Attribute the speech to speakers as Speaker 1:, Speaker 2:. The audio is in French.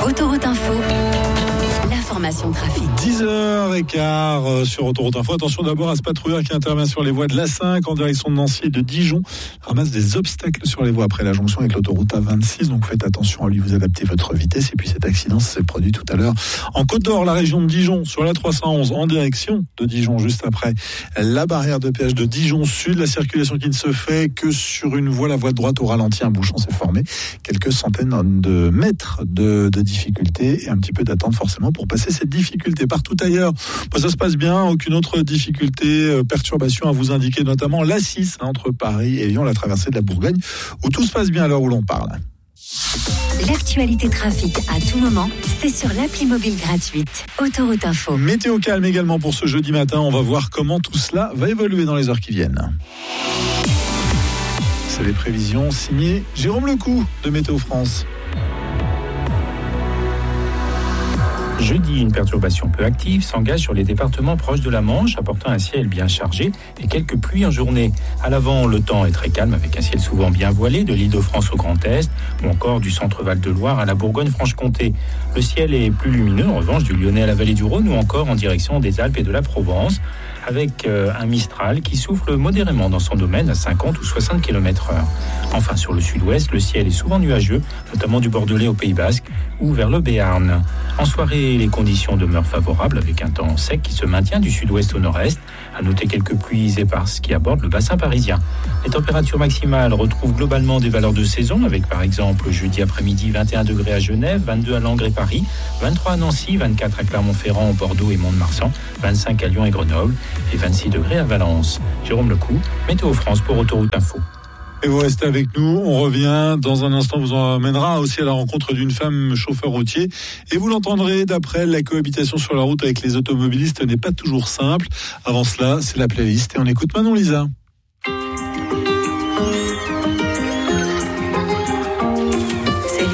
Speaker 1: Autoroute Info, l'information trafic.
Speaker 2: 10h15 sur Autoroute Info. Attention d'abord à ce patrouilleur qui intervient sur les voies de l'A5 en direction de Nancy et de Dijon. Ramasse des obstacles sur les voies après la jonction avec l'autoroute A26. Donc faites attention à lui, vous adaptez votre vitesse. Et puis cet accident s'est produit tout à l'heure en Côte d'Or, la région de Dijon, sur la 311 en direction de Dijon, juste après la barrière de péage de Dijon Sud. La circulation qui ne se fait que sur une voie, la voie de droite au ralenti. Un bouchon s'est formé. Quelques centaines de mètres de difficulté et un petit peu d'attente forcément pour passer cette difficulté. Partout ailleurs, ça se passe bien, aucune autre difficulté, perturbation à vous indiquer, notamment l'A6 entre Paris et Lyon, la traversée de la Bourgogne, où tout se passe bien à l'heure où l'on parle.
Speaker 1: L'actualité trafic à tout moment, c'est sur l'appli mobile gratuite Autoroute Info.
Speaker 2: Météo calme également pour ce jeudi matin. On va voir comment tout cela va évoluer dans les heures qui viennent. C'est les prévisions signées Jérôme Lecou de Météo France.
Speaker 3: Jeudi, une perturbation peu active s'engage sur les départements proches de la Manche, apportant un ciel bien chargé et quelques pluies en journée. À l'avant, le temps est très calme avec un ciel souvent bien voilé de l'Île-de-France au Grand Est ou encore du centre Val-de-Loire à la Bourgogne-Franche-Comté. Le ciel est plus lumineux en revanche du Lyonnais à la vallée du Rhône ou encore en direction des Alpes et de la Provence, avec un Mistral qui souffle modérément dans son domaine à 50 ou 60 km/h. Enfin, sur le sud-ouest, le ciel est souvent nuageux, notamment du Bordelais au Pays Basque ou vers le Béarn. En soirée, les conditions demeurent favorables avec un temps sec qui se maintient du sud-ouest au nord-est. À noter quelques pluies éparses qui abordent le bassin parisien. Les températures maximales retrouvent globalement des valeurs de saison avec par exemple jeudi après-midi 21 degrés à Genève, 22 à Langres et Paris, 23 à Nancy, 24 à Clermont-Ferrand, Bordeaux et Mont-de-Marsan, 25 à Lyon et Grenoble et 26 degrés à Valence. Jérôme Lecou, Météo France pour Autoroute Info.
Speaker 2: Et vous restez avec nous, on revient dans un instant, vous emmènera aussi à la rencontre d'une femme chauffeur routier et vous l'entendrez d'après elle, la cohabitation sur la route avec les automobilistes n'est pas toujours simple. Avant cela, c'est la playlist et on écoute Manon Lisa.